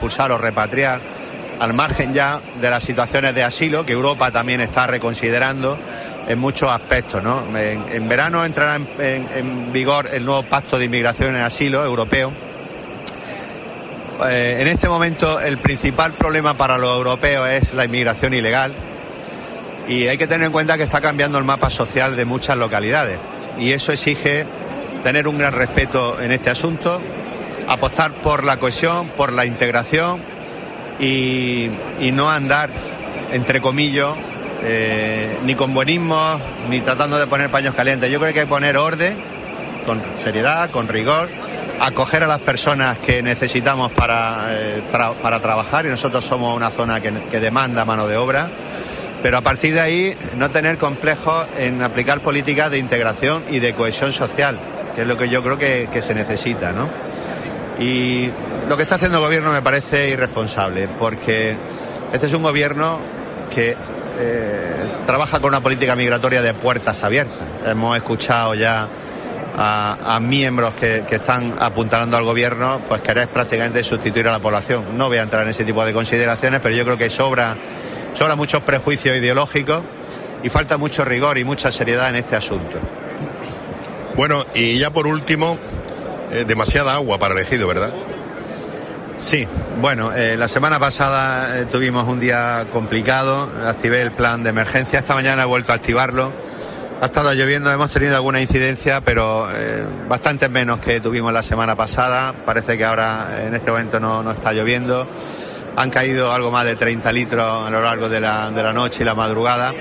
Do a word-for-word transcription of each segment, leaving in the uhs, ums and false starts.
expulsar o repatriar, al margen ya de las situaciones de asilo que Europa también está reconsiderando en muchos aspectos, ¿no? En, en verano entrará en, en, en vigor el nuevo Pacto de Inmigración y Asilo europeo. Eh, en este momento el principal problema para los europeos es la inmigración ilegal, y hay que tener en cuenta que está cambiando el mapa social de muchas localidades, y eso exige tener un gran respeto en este asunto, apostar por la cohesión, por la integración y, y no andar, entre comillas, eh, ni con buenismo ni tratando de poner paños calientes. Yo creo que hay que poner orden, con seriedad, con rigor, acoger a las personas que necesitamos para, eh, tra- para trabajar, y nosotros somos una zona que, que demanda mano de obra, pero a partir de ahí no tener complejos en aplicar políticas de integración y de cohesión social, que es lo que yo creo que, que se necesita, ¿no? Y lo que está haciendo el gobierno me parece irresponsable, porque este es un gobierno que eh, trabaja con una política migratoria de puertas abiertas. Hemos escuchado ya A, a miembros que, que están apuntalando al gobierno, pues querer prácticamente sustituir a la población. No voy a entrar en ese tipo de consideraciones, pero yo creo que sobra, sobra muchos prejuicios ideológicos y falta mucho rigor y mucha seriedad en este asunto. Bueno, y ya por último, eh, demasiada agua para el Ejido, ¿verdad? Sí, bueno, eh, la semana pasada eh, tuvimos un día complicado, activé el plan de emergencia, esta mañana he vuelto a activarlo. Ha estado lloviendo, hemos tenido alguna incidencia, pero eh, bastante menos que tuvimos la semana pasada. Parece que ahora en este momento no, no está lloviendo. Han caído algo más de treinta litros a lo largo de la, de la noche y la madrugada.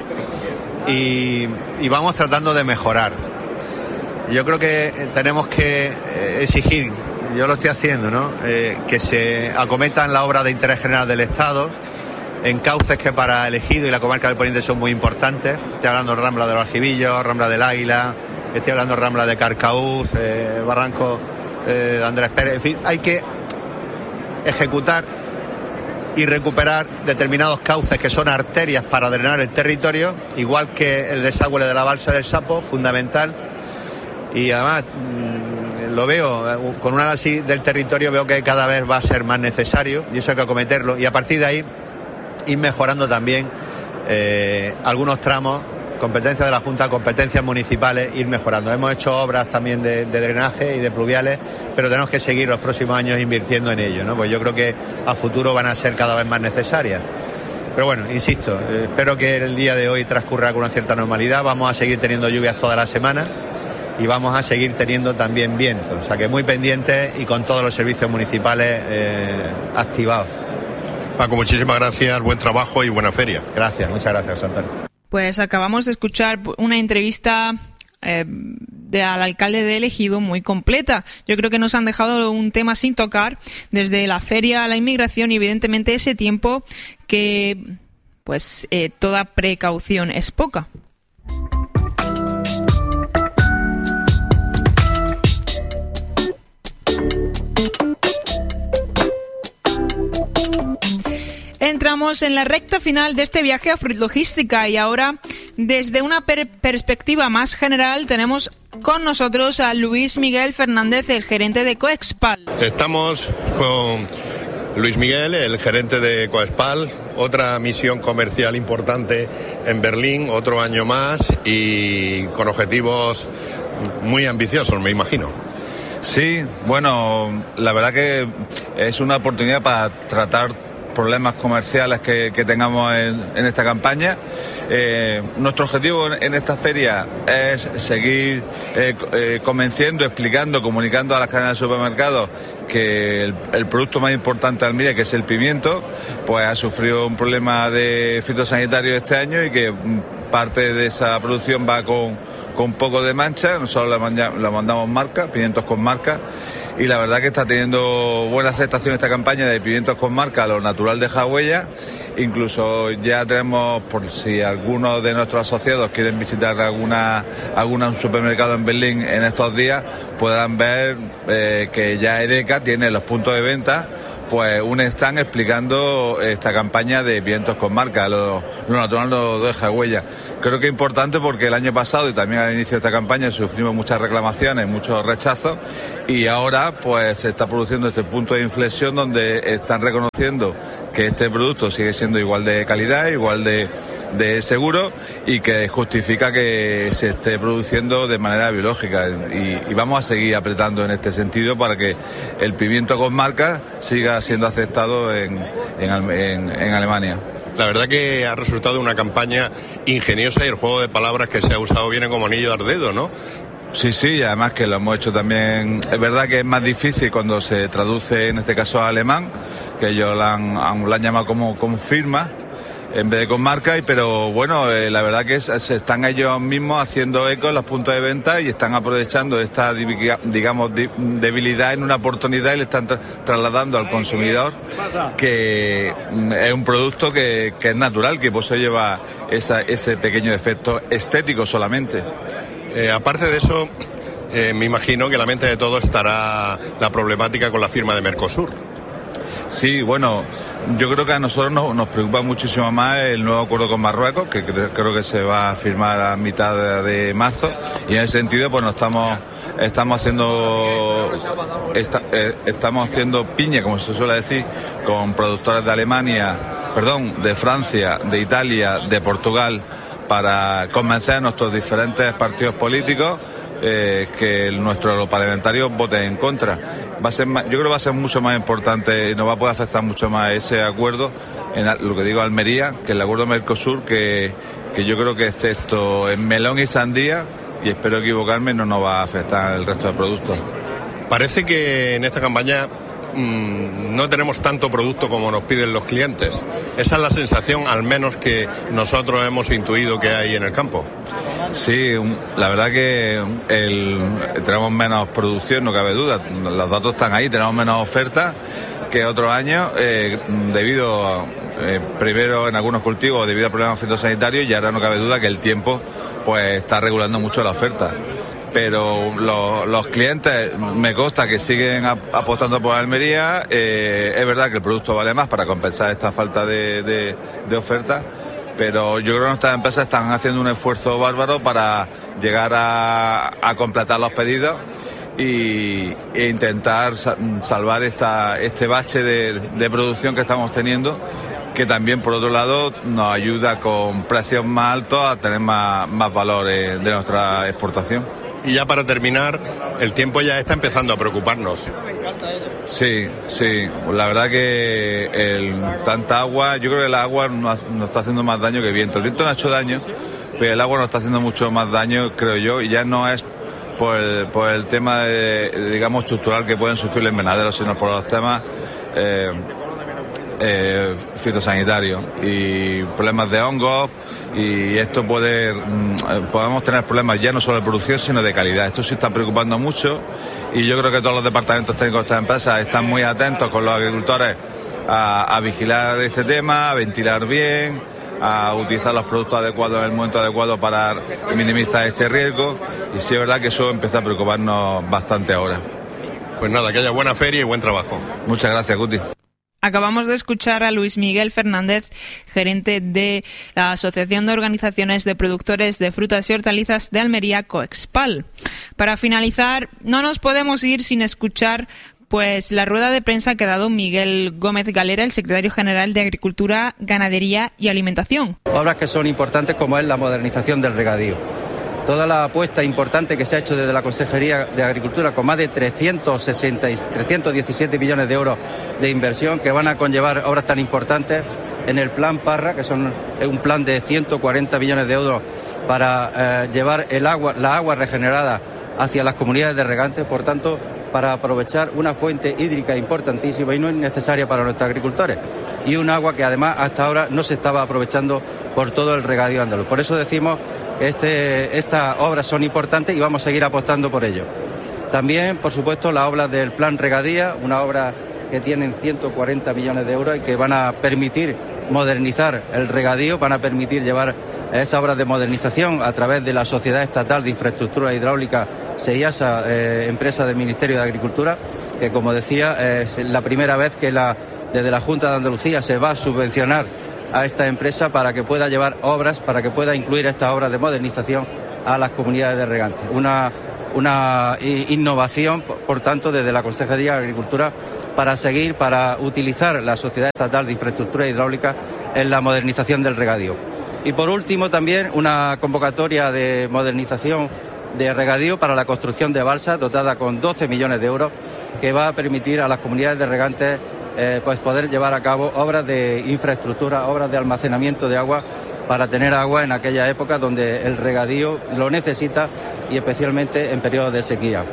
Y, y vamos tratando de mejorar. Yo creo que tenemos que exigir, yo lo estoy haciendo, ¿no? Eh, que se acometan las obras de interés general del Estado en cauces que para el Ejido y la comarca del Poniente son muy importantes. Estoy hablando de Rambla de los Aljibillos, Rambla del Águila, estoy hablando de Rambla de Carcaúz, eh, Barranco eh, de Andrés Pérez. En fin, hay que ejecutar y recuperar determinados cauces que son arterias para drenar el territorio, igual que el desagüe de la balsa del Sapo, fundamental. Y además mmm, lo veo, con un análisis del territorio veo que cada vez va a ser más necesario, y eso hay que acometerlo, y a partir de ahí ir mejorando también eh, algunos tramos, competencias de la Junta, competencias municipales, ir mejorando. Hemos hecho obras también de, de drenaje y de pluviales, pero tenemos que seguir los próximos años invirtiendo en ello, ¿no? Pues yo creo que a futuro van a ser cada vez más necesarias. Pero bueno, insisto, eh, espero que el día de hoy transcurra con una cierta normalidad. Vamos a seguir teniendo lluvias toda la semana y vamos a seguir teniendo también viento, o sea que muy pendientes y con todos los servicios municipales eh, activados. Paco, muchísimas gracias, buen trabajo y buena feria. Gracias, muchas gracias, Antonio. Pues acabamos de escuchar una entrevista eh, de, al alcalde de El Ejido muy completa. Yo creo que nos han dejado un tema sin tocar, desde la feria a la inmigración, y evidentemente ese tiempo que pues eh, toda precaución es poca. Entramos en la recta final de este viaje a Fruit Logística, y ahora, desde una per- perspectiva más general, tenemos con nosotros a Luis Miguel Fernández, el gerente de Coexpal. Estamos con Luis Miguel, el gerente de Coexpal, otra misión comercial importante en Berlín, otro año más y con objetivos muy ambiciosos, me imagino. Sí, bueno, la verdad que es una oportunidad para tratar problemas comerciales que, que tengamos en, en esta campaña. Eh, nuestro objetivo en esta feria es seguir eh, eh, convenciendo, explicando, comunicando a las cadenas de supermercados que el, el producto más importante de Almería, que es el pimiento, pues ha sufrido un problema de fitosanitario este año, y que parte de esa producción va con, con poco de mancha. Nosotros la, manda, la mandamos marca, pimientos con marca, y la verdad que está teniendo buena aceptación esta campaña de pimientos con marca, lo natural deja huella. Incluso ya tenemos, por si algunos de nuestros asociados quieren visitar alguna algún supermercado en Berlín en estos días, podrán ver eh, que ya Edeka tiene los puntos de venta pues un stand explicando esta campaña de vientos con marca, lo, lo natural no deja huella. Creo que es importante porque el año pasado y también al inicio de esta campaña sufrimos muchas reclamaciones, muchos rechazos, y ahora pues se está produciendo este punto de inflexión donde están reconociendo que este producto sigue siendo igual de calidad, igual de, de seguro, y que justifica que se esté produciendo de manera biológica, y, y vamos a seguir apretando en este sentido para que el pimiento con marca siga siendo aceptado en, en, en, en Alemania. La verdad que ha resultado una campaña ingeniosa y el juego de palabras que se ha usado viene como anillo al dedo, ¿no? Sí, sí, y además que lo hemos hecho también. Es verdad que es más difícil cuando se traduce, en este caso a alemán, que ellos la han, han, la han llamado como, como firma en vez de con marca, y pero bueno, eh, la verdad que es, se están ellos mismos haciendo eco en los puntos de venta y están aprovechando esta, digamos, debilidad en una oportunidad y le están tra trasladando al consumidor que es un producto que, que es natural, que por eso lleva esa, ese pequeño efecto estético solamente. Eh, aparte de eso, eh, me imagino que en la mente de todos estará la problemática con la firma de Mercosur. Sí, bueno, yo creo que a nosotros nos, nos preocupa muchísimo más el nuevo acuerdo con Marruecos, que creo, creo que se va a firmar a mitad de, de marzo, y en ese sentido pues nos estamos estamos haciendo esta, eh, estamos haciendo piña, como se suele decir, con productores de Alemania, perdón, de Francia, de Italia, de Portugal, para convencer a nuestros diferentes partidos políticos eh, que nuestros parlamentarios voten en contra. Va a ser más, yo creo que va a ser mucho más importante y nos va a poder afectar mucho más ese acuerdo, en lo que digo Almería, que el acuerdo Mercosur, que, que yo creo que excepto en melón y sandía, y espero equivocarme, no nos va a afectar el resto de productos. Parece que en esta campaña mmm, no tenemos tanto producto como nos piden los clientes. Esa es la sensación, al menos, que nosotros hemos intuido que hay en el campo. Sí, la verdad que el, tenemos menos producción, no cabe duda. Los datos están ahí, tenemos menos oferta que otros años, eh, debido a, eh, primero en algunos cultivos debido a problemas fitosanitarios, y ahora no cabe duda que el tiempo pues está regulando mucho la oferta. Pero los, los clientes me consta que siguen apostando por Almería. Eh, es verdad que el producto vale más para compensar esta falta de, de, de oferta, pero yo creo que nuestras empresas están haciendo un esfuerzo bárbaro para llegar a, a completar los pedidos y, e intentar salvar esta, este bache de, de producción que estamos teniendo, que también por otro lado nos ayuda con precios más altos a tener más, más valor de nuestra exportación. Y ya para terminar, el tiempo ya está empezando a preocuparnos. Sí, sí, la verdad que el, tanta agua, yo creo que el agua nos, nos está haciendo más daño que el viento. El viento no ha hecho daño, pero el agua nos está haciendo mucho más daño, creo yo, y ya no es por el, por el tema, de, digamos, estructural que pueden sufrir los invernaderos, sino por los temas eh, eh, fitosanitarios y problemas de hongos, y esto puede, podemos tener problemas ya no solo de producción sino de calidad. Esto sí está preocupando mucho, y yo creo que todos los departamentos técnicos de estas empresas están muy atentos con los agricultores a, a vigilar este tema, a ventilar bien, a utilizar los productos adecuados en el momento adecuado para minimizar este riesgo, y sí es verdad que eso empieza a preocuparnos bastante ahora. Pues nada, que haya buena feria y buen trabajo. Muchas gracias, Guti. Acabamos de escuchar a Luis Miguel Fernández, gerente de la Asociación de Organizaciones de Productores de Frutas y Hortalizas de Almería, Coexpal. Para finalizar, no nos podemos ir sin escuchar pues la rueda de prensa que ha dado Miguel Gómez Galera, el secretario general de Agricultura, Ganadería y Alimentación. Obras que son importantes, como es la modernización del regadío. Toda la apuesta importante que se ha hecho desde la Consejería de Agricultura, con más de trescientos sesenta, trescientos diecisiete millones de euros de inversión, que van a conllevar obras tan importantes en el plan Parra, que son un plan de ciento cuarenta millones de euros para eh, llevar el agua, la agua regenerada hacia las comunidades de regantes, por tanto, para aprovechar una fuente hídrica importantísima y no innecesaria para nuestros agricultores, y un agua que además hasta ahora no se estaba aprovechando por todo el regadío andaluz. Por eso decimos que este, estas obras son importantes y vamos a seguir apostando por ello. También, por supuesto, las obras del plan Regadía, una obra que tienen ciento cuarenta millones de euros y que van a permitir modernizar el regadío, van a permitir llevar esas obras de modernización a través de la Sociedad Estatal de Infraestructura Hidráulica, SEIASA, eh, empresa del Ministerio de Agricultura, que como decía es la primera vez que la, desde la Junta de Andalucía se va a subvencionar a esta empresa para que pueda llevar obras, para que pueda incluir estas obras de modernización a las comunidades de regantes. Una, una innovación, por tanto, desde la Consejería de Agricultura para seguir, para utilizar la Sociedad Estatal de Infraestructura Hidráulica en la modernización del regadío. Y por último también una convocatoria de modernización de regadío para la construcción de balsas dotada con doce millones de euros que va a permitir a las comunidades de regantes eh, pues poder llevar a cabo obras de infraestructura, obras de almacenamiento de agua para tener agua en aquella época donde el regadío lo necesita y especialmente en periodos de sequía.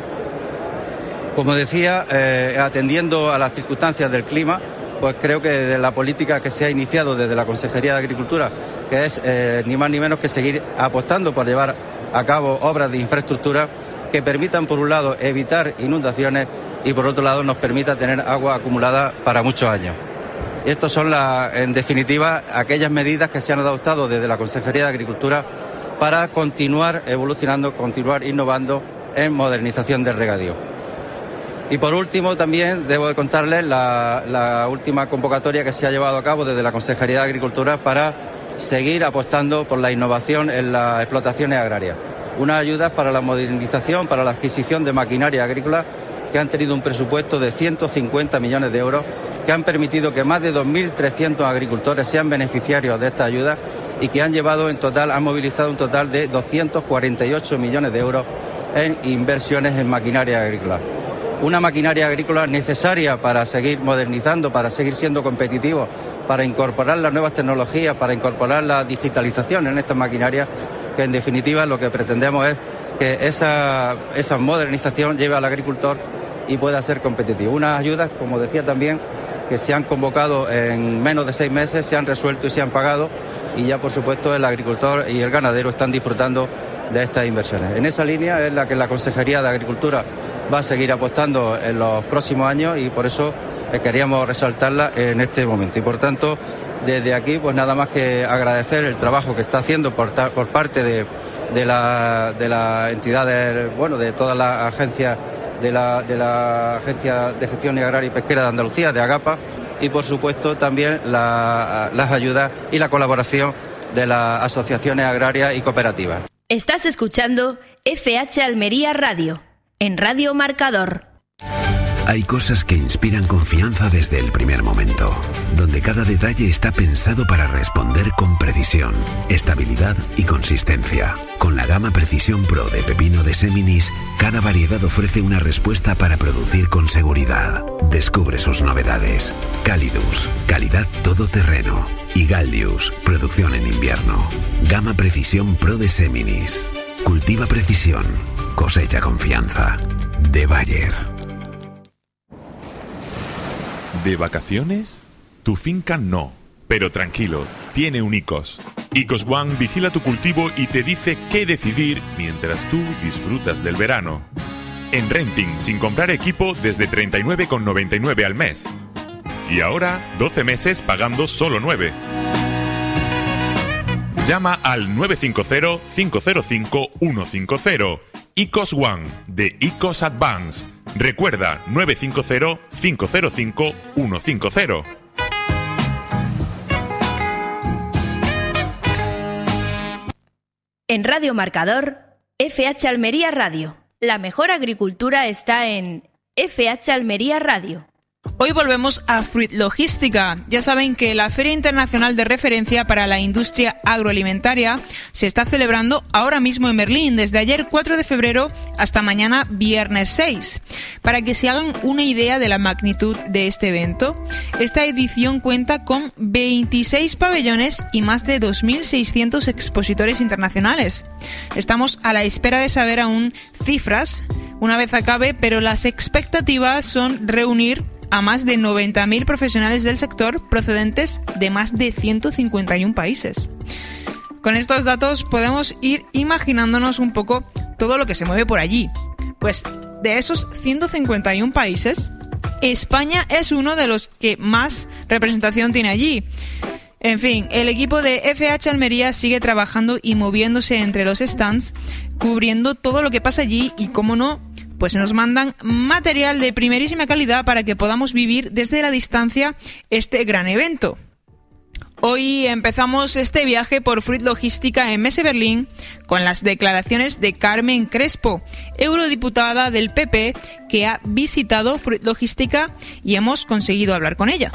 Como decía, eh, atendiendo a las circunstancias del clima, pues creo que de la política que se ha iniciado desde la Consejería de Agricultura, que es eh, ni más ni menos que seguir apostando por llevar a cabo obras de infraestructura que permitan, por un lado, evitar inundaciones y, por otro lado, nos permita tener agua acumulada para muchos años. Y estas son, la, en definitiva, aquellas medidas que se han adoptado desde la Consejería de Agricultura para continuar evolucionando, continuar innovando en modernización del regadío. Y por último, también debo de contarles la, la última convocatoria que se ha llevado a cabo desde la Consejería de Agricultura para seguir apostando por la innovación en las explotaciones agrarias. Unas ayudas para la modernización, para la adquisición de maquinaria agrícola que han tenido un presupuesto de ciento cincuenta millones de euros, que han permitido que más de dos mil trescientos agricultores sean beneficiarios de esta ayuda y que han llevado en total, han movilizado un total de doscientos cuarenta y ocho millones de euros en inversiones en maquinaria agrícola. Una maquinaria agrícola necesaria para seguir modernizando, para seguir siendo competitivos, para incorporar las nuevas tecnologías, para incorporar la digitalización en estas maquinarias, que en definitiva lo que pretendemos es que esa, esa modernización lleve al agricultor y pueda ser competitivo. Unas ayudas, como decía también, que se han convocado en menos de seis meses, se han resuelto y se han pagado, y ya por supuesto el agricultor y el ganadero están disfrutando de estas inversiones. En esa línea es la que la Consejería de Agricultura va a seguir apostando en los próximos años y por eso queríamos resaltarla en este momento. Y por tanto, desde aquí, pues nada más que agradecer el trabajo que está haciendo por, por parte de, de, la, de las entidades, bueno, de todas las agencias de la, de la Agencia de Gestión Agraria y Pesquera de Andalucía, de AGAPA, y por supuesto también la, las ayudas y la colaboración de las asociaciones agrarias y cooperativas. Estás escuchando F H Almería Radio, en Radio Marcador. Hay cosas que inspiran confianza desde el primer momento, donde cada detalle está pensado para responder con precisión, estabilidad y consistencia. Con la gama Precisión Pro de pepino de Seminis, cada variedad ofrece una respuesta para producir con seguridad. Descubre sus novedades. Calidus, calidad todoterreno. Y Gallius, producción en invierno. Gama Precisión Pro de Seminis. Cultiva precisión, cosecha confianza. De Bayer. ¿De vacaciones? Tu finca no, pero tranquilo, tiene un ICOS. ICOS One vigila tu cultivo y te dice qué decidir mientras tú disfrutas del verano. En renting, sin comprar equipo, desde treinta y nueve con noventa y nueve al mes. Y ahora, doce meses pagando solo nueve. Llama al nueve cinco cero, cinco cero cinco, uno cinco cero. ICOS One, de ICOS Advance. Recuerda, nueve cinco cero, cinco cero cinco, uno cinco cero. En Radio Marcador, F H Almería Radio. La mejor agricultura está en F H Almería Radio. Hoy volvemos a Fruit Logística. Ya saben que la Feria Internacional de Referencia para la Industria Agroalimentaria se está celebrando ahora mismo en Berlín, desde ayer cuatro de febrero hasta mañana viernes seis. Para que se hagan una idea de la magnitud de este evento, esta edición cuenta con veintiséis pabellones y más de dos mil seiscientos expositores internacionales. Estamos a la espera de saber aún cifras una vez acabe, pero las expectativas son reunir a más de noventa mil profesionales del sector procedentes de más de ciento cincuenta y uno países. Con estos datos podemos ir imaginándonos un poco todo lo que se mueve por allí. Pues de esos ciento cincuenta y uno países, España es uno de los que más representación tiene allí. En fin, el equipo de F H Almería sigue trabajando y moviéndose entre los stands, cubriendo todo lo que pasa allí y, cómo no, pues nos mandan material de primerísima calidad para que podamos vivir desde la distancia este gran evento. Hoy empezamos este viaje por Fruit Logística en Messe Berlín con las declaraciones de Carmen Crespo, eurodiputada del P P, que ha visitado Fruit Logística y hemos conseguido hablar con ella.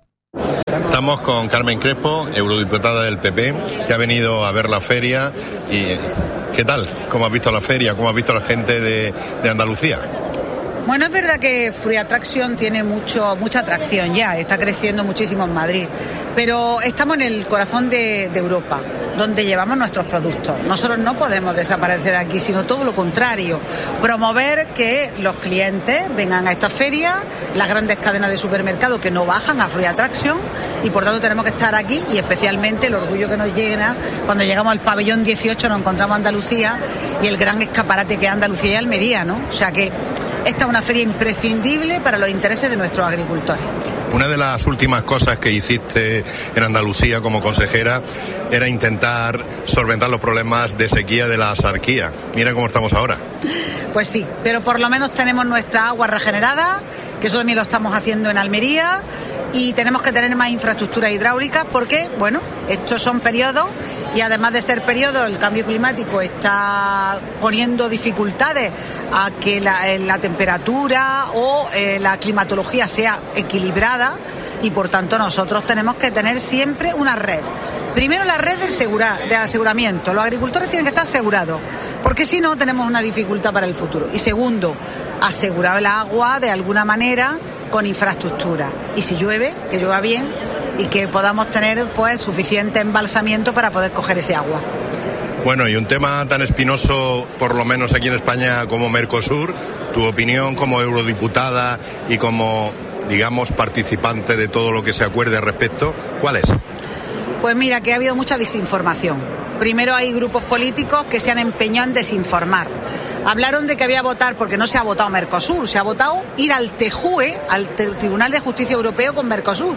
Estamos con Carmen Crespo, eurodiputada del P P, que ha venido a ver la feria. Y ¿qué tal? ¿Cómo has visto la feria? ¿Cómo has visto a la gente de, de Andalucía? Bueno, es verdad que Fruit Attraction tiene mucho, mucha atracción ya, está creciendo muchísimo en Madrid, pero estamos en el corazón de, de Europa, donde llevamos nuestros productos. Nosotros no podemos desaparecer de aquí, sino todo lo contrario, promover que los clientes vengan a esta feria, las grandes cadenas de supermercados que no bajan a Fruit Attraction, y por tanto tenemos que estar aquí, y especialmente el orgullo que nos llena cuando llegamos al pabellón dieciocho, nos encontramos Andalucía y el gran escaparate que es Andalucía y Almería, ¿no? O sea que esta es una feria imprescindible para los intereses de nuestros agricultores. Una de las últimas cosas que hiciste en Andalucía como consejera era intentar solventar los problemas de sequía de la Axarquía. Mira cómo estamos ahora. Pues sí, pero por lo menos tenemos nuestra agua regenerada, que eso también lo estamos haciendo en Almería, y tenemos que tener más infraestructuras hidráulicas porque, bueno, estos son periodos y además de ser periodos, el cambio climático está poniendo dificultades a que la, la temperatura o eh, la climatología sea equilibrada, y por tanto nosotros tenemos que tener siempre una red. Primero, la red del, segura, del aseguramiento. Los agricultores tienen que estar asegurados, porque si no tenemos una dificultad para el futuro. Y segundo, asegurar el agua de alguna manera con infraestructura. Y si llueve, que llueva bien y que podamos tener pues suficiente embalsamiento para poder coger ese agua. Bueno, y un tema tan espinoso, por lo menos aquí en España, como Mercosur, tu opinión como eurodiputada y como, digamos, participante de todo lo que se acuerde al respecto, ¿cuál es? Pues mira, que ha habido mucha desinformación. Primero hay grupos políticos que se han empeñado en desinformar. Hablaron de que había que votar porque no se ha votado Mercosur, se ha votado ir al T J U E, al Tribunal de Justicia Europeo con Mercosur.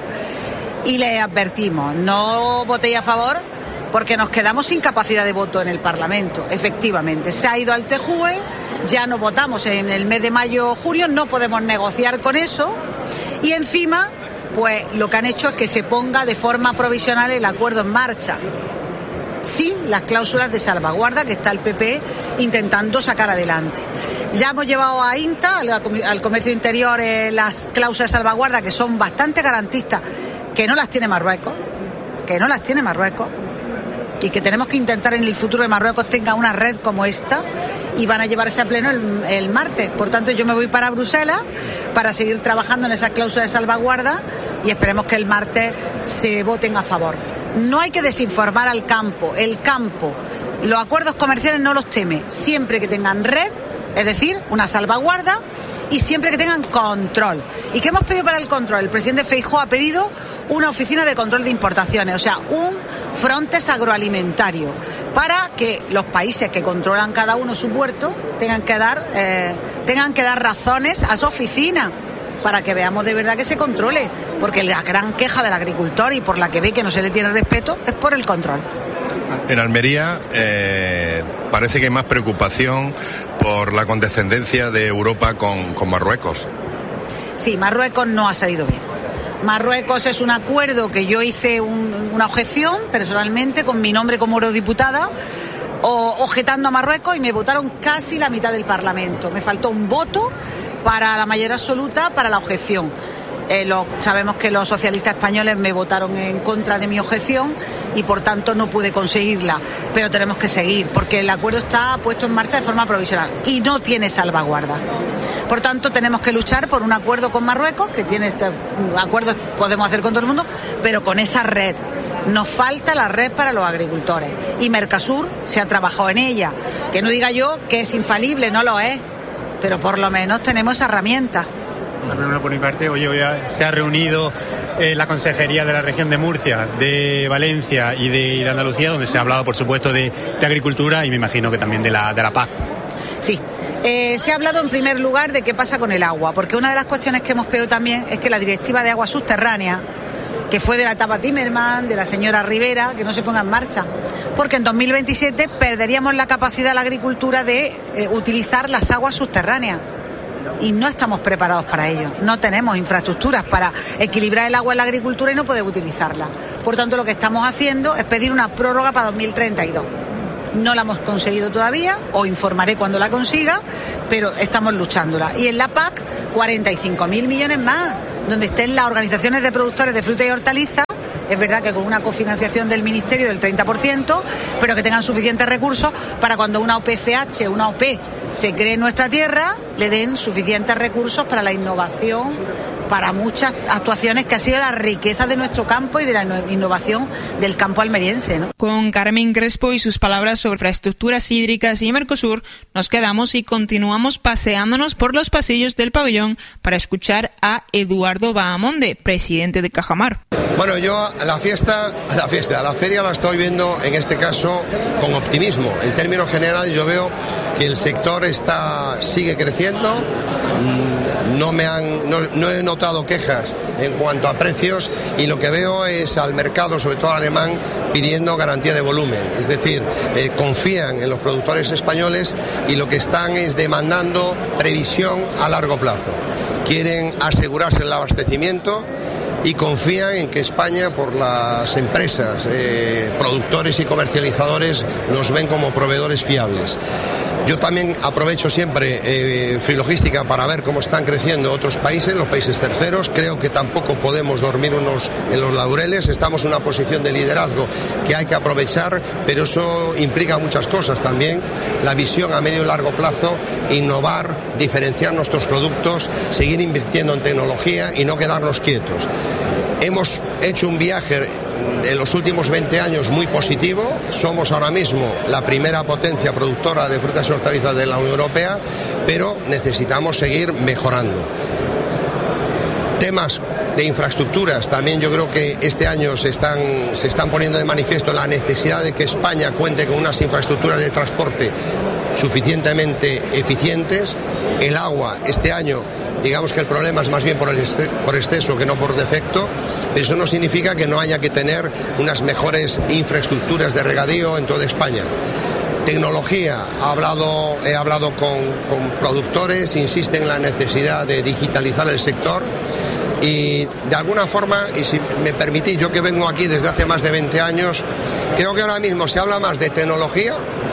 Y le advertimos, no votéis a favor porque nos quedamos sin capacidad de voto en el Parlamento. Efectivamente, se ha ido al T J U E, ya no votamos en el mes de mayo o junio, no podemos negociar con eso, y encima pues lo que han hecho es que se ponga de forma provisional el acuerdo en marcha, sin las cláusulas de salvaguarda que está el P P intentando sacar adelante. Ya hemos llevado a INTA, al comercio interior, eh, las cláusulas de salvaguarda, que son bastante garantistas, que no las tiene Marruecos, que no las tiene Marruecos, y que tenemos que intentar en el futuro que Marruecos tenga una red como esta, y van a llevarse a pleno el, el martes. Por tanto, yo me voy para Bruselas para seguir trabajando en esas cláusulas de salvaguarda y esperemos que el martes se voten a favor. No hay que desinformar al campo. El campo, los acuerdos comerciales no los teme, siempre que tengan red, es decir, una salvaguarda, y siempre que tengan control. ¿Y qué hemos pedido para el control? El presidente Feijóo ha pedido una oficina de control de importaciones, o sea, un Frontex agroalimentario, para que los países que controlan cada uno su puerto tengan que dar, eh, tengan que dar razones a su oficina, para que veamos de verdad que se controle, porque la gran queja del agricultor y por la que ve que no se le tiene respeto es por el control. En Almería eh, parece que hay más preocupación por la condescendencia de Europa con, con Marruecos. Sí, Marruecos no ha salido bien. Marruecos es un acuerdo que yo hice un, una objeción personalmente con mi nombre como eurodiputada, o, objetando a Marruecos, y me votaron casi la mitad del Parlamento. Me faltó un voto para la mayoría absoluta para la objeción. Eh, lo, sabemos que los socialistas españoles me votaron en contra de mi objeción y por tanto no pude conseguirla, pero tenemos que seguir porque el acuerdo está puesto en marcha de forma provisional y no tiene salvaguarda. Por tanto, tenemos que luchar por un acuerdo con Marruecos, que tiene este acuerdo, podemos hacer con todo el mundo, pero con esa red. Nos falta la red para los agricultores y Mercosur se ha trabajado en ella. Que no diga yo que es infalible, no lo es, pero por lo menos tenemos esa herramienta. Una por mi parte, hoy se ha reunido eh, la Consejería de la región de Murcia, de Valencia y de, y de Andalucía, donde se ha hablado, por supuesto, de, de agricultura y me imagino que también de la, de la P A C. Sí. Eh, se ha hablado en primer lugar de qué pasa con el agua, porque una de las cuestiones que hemos pedido también es que la directiva de agua subterránea, que fue de la etapa Timmermans, de la señora Rivera, que no se ponga en marcha, porque en dos mil veintisiete perderíamos la capacidad de la agricultura de eh, utilizar las aguas subterráneas. y no estamos preparados para ello. No tenemos infraestructuras para equilibrar el agua en la agricultura y no poder utilizarla. Por tanto, lo que estamos haciendo es pedir una prórroga para dos mil treinta y dos. No la hemos conseguido todavía, os informaré cuando la consiga, pero estamos luchándola. Y en la P A C, cuarenta y cinco mil millones más, donde estén las organizaciones de productores de fruta y hortalizas. Es verdad que con una cofinanciación del Ministerio del treinta por ciento, pero que tengan suficientes recursos para cuando una O P F H, una O P, se cree en nuestra tierra, le den suficientes recursos para la innovación, para muchas actuaciones que ha sido la riqueza de nuestro campo y de la innovación del campo almeriense, ¿no? Con Carmen Crespo y sus palabras sobre infraestructuras hídricas y Mercosur, nos quedamos y continuamos paseándonos por los pasillos del pabellón para escuchar a Eduardo Bahamonde, presidente de Cajamar. Bueno, yo la fiesta, la fiesta, la feria la estoy viendo en este caso con optimismo. En términos generales yo veo que el sector está sigue creciendo. No me han, no, no he notado quejas en cuanto a precios y lo que veo es al mercado, sobre todo al alemán, pidiendo garantía de volumen. Es decir, eh, confían en los productores españoles y lo que están es demandando previsión a largo plazo. Quieren asegurarse el abastecimiento y confían en que España, por las empresas, eh, productores y comercializadores, nos ven como proveedores fiables. Yo también aprovecho siempre eh, Frilogística para ver cómo están creciendo otros países, los países terceros. Creo que tampoco podemos dormirnos en los laureles. Estamos en una posición de liderazgo que hay que aprovechar, pero eso implica muchas cosas también. La visión a medio y largo plazo, innovar, diferenciar nuestros productos, seguir invirtiendo en tecnología y no quedarnos quietos. Hemos hecho un viaje en los últimos veinte años muy positivo. Somos ahora mismo la primera potencia productora de frutas y hortalizas de la Unión Europea, pero necesitamos seguir mejorando. Temas de infraestructuras, también yo creo que este año se están, se están poniendo de manifiesto la necesidad de que España cuente con unas infraestructuras de transporte suficientemente eficientes. El agua, este año, digamos que el problema es más bien por, el exceso, por exceso que no por defecto, pero eso no significa que no haya que tener unas mejores infraestructuras de regadío en toda España. Tecnología, he hablado, he hablado con, con productores, insisten en la necesidad de digitalizar el sector y de alguna forma, y si me permitís, yo que vengo aquí desde hace más de veinte años, creo que ahora mismo se habla más de tecnología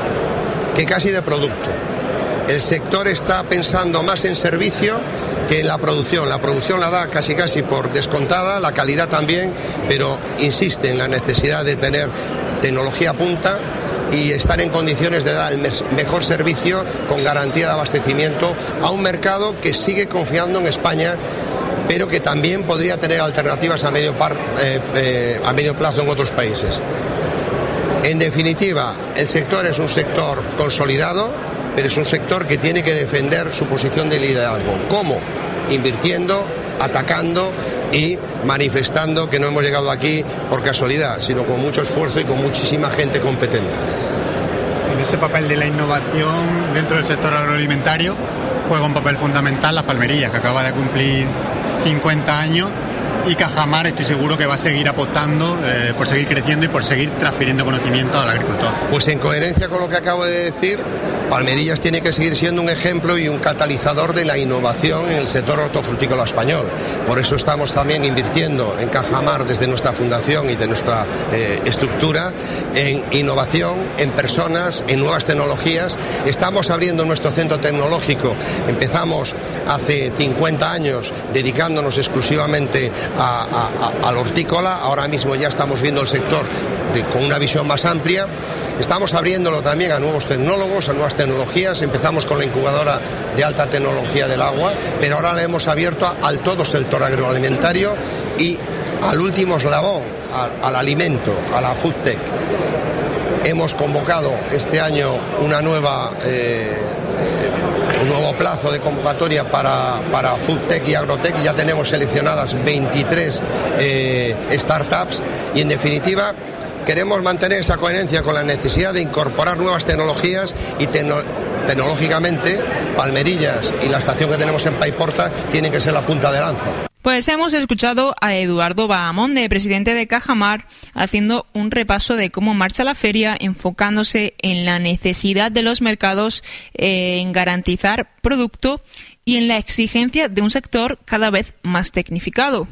que casi de producto. El sector está pensando más en servicio que en la producción. La producción la da casi casi por descontada, la calidad también, pero insiste en la necesidad de tener tecnología punta y estar en condiciones de dar el mejor servicio con garantía de abastecimiento a un mercado que sigue confiando en España, pero que también podría tener alternativas a medio, par, eh, eh, a medio plazo en otros países. En definitiva, el sector es un sector consolidado, pero es un sector que tiene que defender su posición de liderazgo. ¿Cómo? Invirtiendo, atacando y manifestando que no hemos llegado aquí por casualidad, sino con mucho esfuerzo y con muchísima gente competente. En ese papel de la innovación dentro del sector agroalimentario juega un papel fundamental la palmería, que acaba de cumplir cincuenta años, y Cajamar estoy seguro que va a seguir apostando eh, por seguir creciendo y por seguir transfiriendo conocimiento al agricultor. Pues en coherencia con lo que acabo de decir, Palmerillas tiene que seguir siendo un ejemplo y un catalizador de la innovación en el sector hortofrutícola español. Por eso estamos también invirtiendo en Cajamar desde nuestra fundación y de nuestra eh, estructura en innovación, en personas, en nuevas tecnologías. Estamos abriendo nuestro centro tecnológico. Empezamos hace cincuenta años dedicándonos exclusivamente a, a, a la hortícola. Ahora mismo ya estamos viendo el sector de, con una visión más amplia. Estamos abriéndolo también a nuevos tecnólogos, a nuevas tecnologías. Empezamos con la incubadora de alta tecnología del agua, pero ahora le hemos abierto al todo sector agroalimentario y al último eslabón, al, al alimento, a la food tech. Hemos convocado este año una nueva, eh, un nuevo plazo de convocatoria para, para food tech y agrotech. Ya tenemos seleccionadas veintitrés eh, startups y, en definitiva, queremos mantener esa coherencia con la necesidad de incorporar nuevas tecnologías y tecno tecnológicamente Palmerillas y la estación que tenemos en Paiporta tienen que ser la punta de lanza. Pues hemos escuchado a Eduardo Bahamonde, presidente de Cajamar, haciendo un repaso de cómo marcha la feria, enfocándose en la necesidad de los mercados eh, en garantizar producto y en la exigencia de un sector cada vez más tecnificado.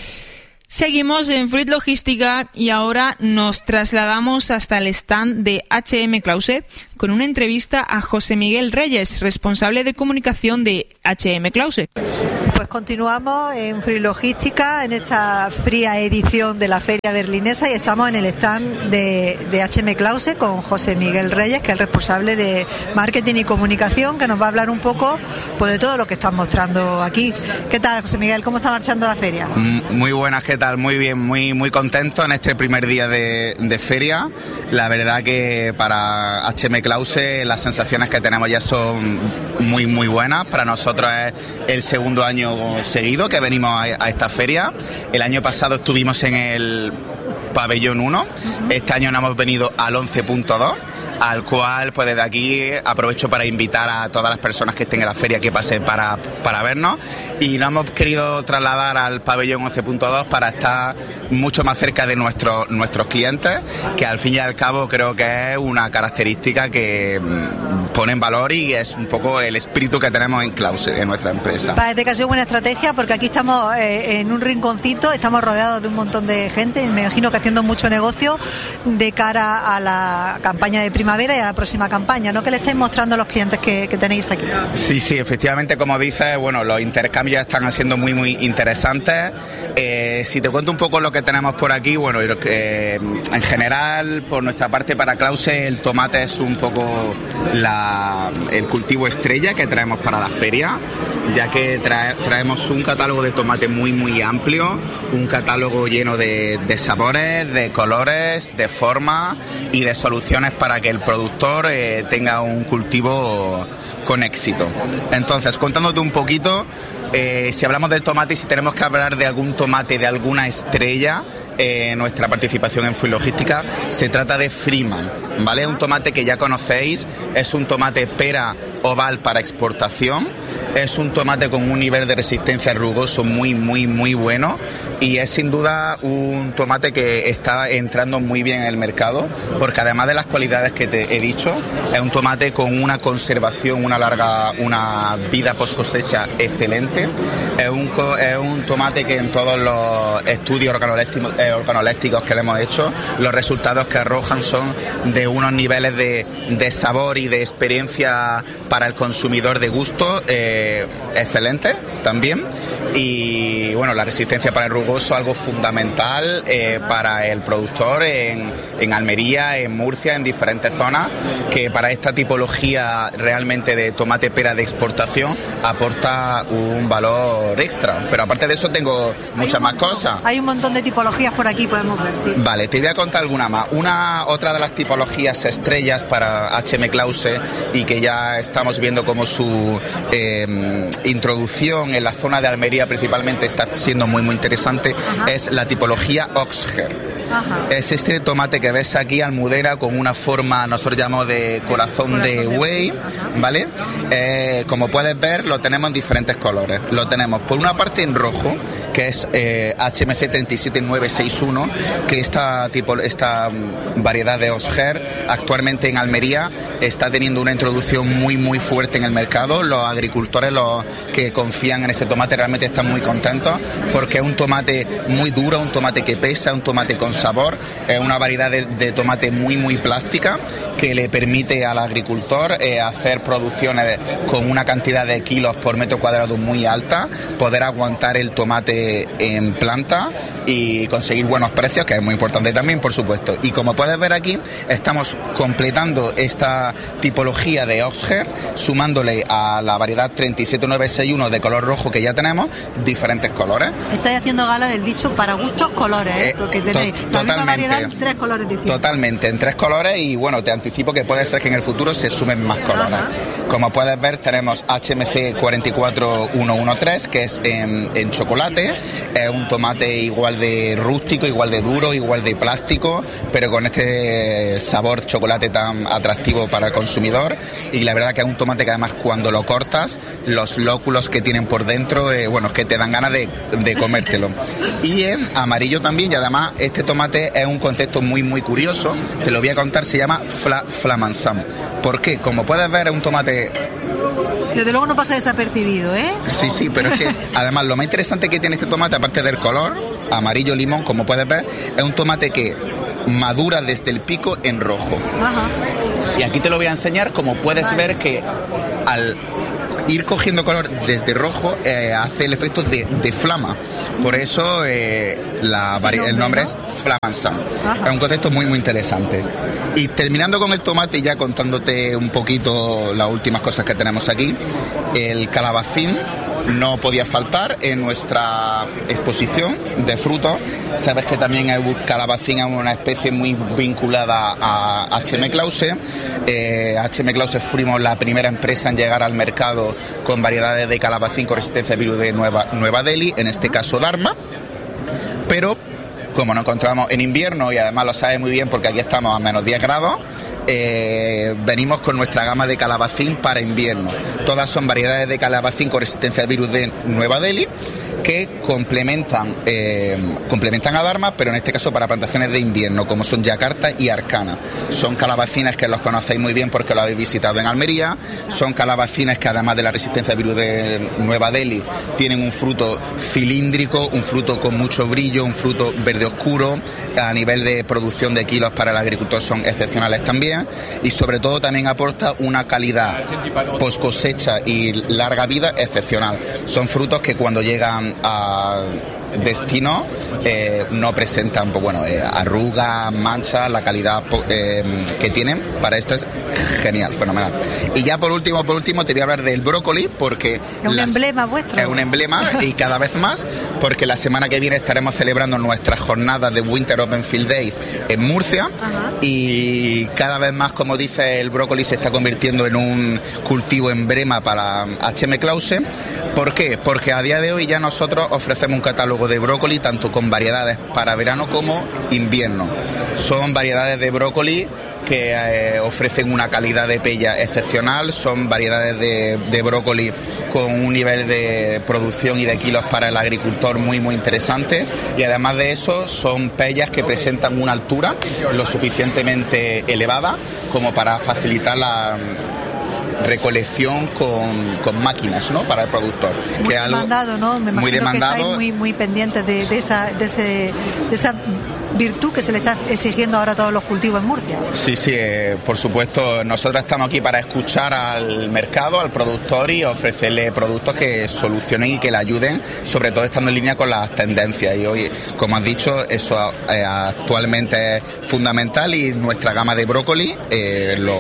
Seguimos en Fruit Logística y ahora nos trasladamos hasta el stand de H M Klause con una entrevista a José Miguel Reyes, responsable de comunicación de H M Klause. Pues continuamos en Fruit Logística, en esta fría edición de la Feria Berlinesa, y estamos en el stand de, de H M Klause con José Miguel Reyes, que es el responsable de marketing y comunicación, que nos va a hablar un poco pues, de todo lo que están mostrando aquí. ¿Qué tal, José Miguel? ¿Cómo está marchando la feria? Muy buenas, ¿qué tal? Muy bien, muy, muy contento en este primer día de, de feria. La verdad que para H M Klause las sensaciones que tenemos ya son muy, muy buenas. Para nosotros es el segundo año seguido que venimos a, a esta feria. El año pasado estuvimos en el pabellón uno, este año nos hemos venido al once punto dos, al cual pues desde aquí aprovecho para invitar a todas las personas que estén en la feria que pasen para, para vernos, y nos hemos querido trasladar al pabellón once punto dos para estar mucho más cerca de nuestros nuestros clientes, que al fin y al cabo creo que es una característica que pone en valor y es un poco el espíritu que tenemos en Klause, en nuestra empresa. Parece que ha sido buena estrategia, porque aquí estamos eh, en un rinconcito, estamos rodeados de un montón de gente, me imagino que haciendo mucho negocio de cara a la campaña de primavera y a la próxima campaña, ¿no? ¿Qué le estáis mostrando a los clientes que, que tenéis aquí? Sí, sí, efectivamente, como dices, bueno, los intercambios están siendo muy, muy interesantes. Eh, si te cuento un poco lo que tenemos por aquí, bueno, eh, en general, por nuestra parte, para Klause, el tomate es un poco la, el cultivo estrella que traemos para la feria, ya que trae, traemos un catálogo de tomate muy, muy amplio, un catálogo lleno de, de sabores, de colores, de formas y de soluciones para que el productor eh, tenga un cultivo con éxito. Entonces, contándote un poquito, eh, si hablamos del tomate y si tenemos que hablar de algún tomate, de alguna estrella, eh, nuestra participación en Fruit Logística, se trata de Freeman, ¿vale? Un tomate que ya conocéis, es un tomate pera oval para exportación, es un tomate con un nivel de resistencia rugoso muy, muy, muy bueno, y es sin duda un tomate que está entrando muy bien en el mercado, porque además de las cualidades que te he dicho, es un tomate con una conservación, una larga, una vida post cosecha excelente. Es un, es un tomate que en todos los estudios organolépticos, eh, organolépticos que le hemos hecho, los resultados que arrojan son de unos niveles de, de sabor y de experiencia para el consumidor de gusto eh, excelentes también. Y bueno, la resistencia para el rugoso, algo fundamental eh, para el productor en, en Almería, en Murcia, en diferentes zonas, que para esta tipología realmente de tomate pera de exportación aporta un valor extra. Pero aparte de eso tengo muchas más cosas. Hay un montón de tipologías por aquí, podemos ver, sí. Vale, te voy a contar alguna más. Una, otra de las tipologías estrellas para H M Klause, y que ya estamos viendo como su eh, introducción en la zona de Almería principalmente está siendo muy muy interesante. Ajá. Es la tipología Oxher. Ajá. Es este tomate que ves aquí, almudera, con una forma, nosotros llamamos de corazón, corazón de buey, ¿vale? Eh, como puedes ver, lo tenemos en diferentes colores. Lo tenemos por una parte en rojo, que es eh, H M C tres siete nueve seis uno, que esta, tipo, esta variedad de Oxher actualmente en Almería está teniendo una introducción muy muy fuerte en el mercado. Los agricultores, los que confían en ese tomate, realmente están muy contentos, porque es un tomate muy duro, un tomate que pesa, un tomate con sabor, es una variedad de, de tomate muy muy plástica, que le permite al agricultor eh, hacer producciones con una cantidad de kilos por metro cuadrado muy alta, poder aguantar el tomate en planta y conseguir buenos precios, que es muy importante también, por supuesto. Y como puedes ver aquí, estamos completando esta tipología de Oxher, sumándole a la variedad treinta y siete nueve sesenta y uno de color rojo que ya tenemos, diferentes colores. Estáis haciendo gala del dicho para gustos colores, ¿eh? Porque tenéis to- la misma variedad en tres colores distintos. Totalmente, en tres colores, y bueno, te anticipo que puede ser que en el futuro se sumen más colores. Ajá. Como puedes ver, tenemos H M C cuatro cuatro uno uno tres, que es en, en chocolate, es un tomate igual de rústico, igual de duro, igual de plástico, pero con este sabor chocolate tan atractivo para el consumidor. Y la verdad que es un tomate que además cuando lo cortas, los lóculos que tienen por dentro, eh, bueno, que te dan ganas de, de comértelo. Y en amarillo también, y además este tomate es un concepto muy muy curioso, te lo voy a contar, se llama fla, flamançon. ¿Por qué? Como puedes ver, es un tomate Desde luego no pasa desapercibido, ¿eh? Sí, sí, pero es que además lo más interesante que tiene este tomate, aparte del color, amarillo limón, como puedes ver, es un tomate que madura desde el pico en rojo. Ajá. Y aquí te lo voy a enseñar, como puedes vale. ver que al ir cogiendo color desde rojo eh, hace el efecto de, de flama. Por eso eh, la vari- nombre, el nombre ¿no? es Flamansan. Es un concepto muy muy interesante. Y terminando con el tomate y ya contándote un poquito las últimas cosas que tenemos aquí, el calabacín no podía faltar en nuestra exposición de frutos. Sabes que también el calabacín es una especie muy vinculada a H M Clause. Eh, H M Clause fuimos la primera empresa en llegar al mercado con variedades de calabacín con resistencia al virus de Nueva, Nueva Delhi, en este caso Dharma. Pero como nos encontramos en invierno, y además lo sabes muy bien porque aquí estamos a menos diez grados, Eh, venimos con nuestra gama de calabacín para invierno. Todas son variedades de calabacín con resistencia al virus de Nueva Delhi que complementan eh, complementan a Dharma, pero en este caso para plantaciones de invierno, como son Yakarta y Arcana. Son calabacines que los conocéis muy bien porque lo habéis visitado en Almería. Son calabacines que además de la resistencia al virus de Nueva Delhi tienen un fruto cilíndrico, un fruto con mucho brillo, un fruto verde oscuro. A nivel de producción de kilos para el agricultor son excepcionales también, y sobre todo también aporta una calidad post cosecha y larga vida excepcional. Son frutos que cuando llegan a destino eh, no presentan pues bueno eh, arrugas, manchas. La calidad eh, que tienen para esto es genial, fenomenal. Y ya por último, por último te voy a hablar del brócoli, porque es un las, emblema vuestro. Es un emblema y cada vez más, porque la semana que viene estaremos celebrando nuestras jornadas de Winter Open Field Days en Murcia. Ajá. Y cada vez más, como dice, el brócoli se está convirtiendo en un cultivo emblema para H M Clause. ¿Por qué? Porque a día de hoy ya nosotros ofrecemos un catálogo de brócoli tanto con variedades para verano como invierno. Son variedades de brócoli que eh, ofrecen una calidad de pella excepcional, son variedades de, de brócoli con un nivel de producción y de kilos para el agricultor muy muy interesante, y además de eso son pellas que presentan una altura lo suficientemente elevada como para facilitar la recolección con, con máquinas, ¿no?, para el productor. Muy que demandado, algo ¿no? Me imagino muy demandado. Que estáis muy, muy pendientes de, de, esa, de, ese, de esa virtud que se le está exigiendo ahora a todos los cultivos en Murcia. Sí, sí, eh, por supuesto. Nosotros estamos aquí para escuchar al mercado, al productor, y ofrecerle productos que solucionen y que le ayuden, sobre todo estando en línea con las tendencias. Y hoy, como has dicho, eso eh, actualmente es fundamental, y nuestra gama de brócoli eh, lo,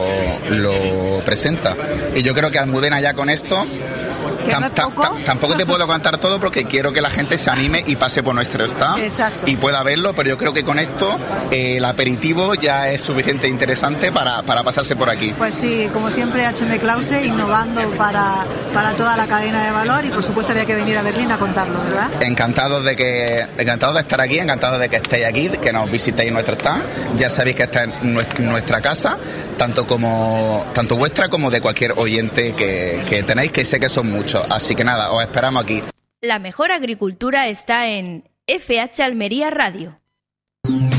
lo presenta. Y yo creo que Almudena, ya con esto Tam, tam, tam, tampoco te puedo contar todo porque quiero que la gente se anime y pase por nuestro stand. Exacto. Y pueda verlo, pero yo creo que con esto eh, el aperitivo ya es suficiente interesante para, para pasarse por aquí. Pues sí, como siempre H M Clause innovando para, para toda la cadena de valor, y por supuesto había que venir a Berlín a contarlo, ¿verdad? Encantados de que encantados de estar aquí, encantados de que estéis aquí, que nos visitéis nuestro stand. Ya sabéis que esta es nuestra casa, tanto como tanto vuestra como de cualquier oyente que, que tenéis, que sé que son muchos. Así que nada, os esperamos aquí. La mejor agricultura está en F H Almería Radio.